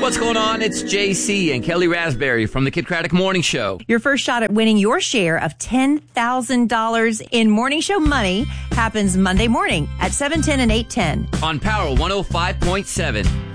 What's going on? It's JC and Kelly Raspberry from the Kid Craddock Morning Show. Your first shot at winning your share of $10,000 in Morning Show money happens Monday morning at 7:10 and 8:10. On Power 105.7.